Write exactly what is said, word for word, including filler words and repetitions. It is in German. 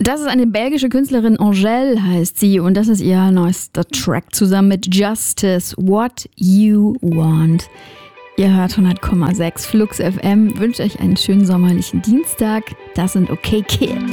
Das ist eine belgische Künstlerin, Angèle heißt sie, und das ist ihr neuester Track zusammen mit Justice, What You Want. Ihr hört hundert Komma sechs Flux F M, wünscht euch einen schönen sommerlichen Dienstag. Das sind OK Kid.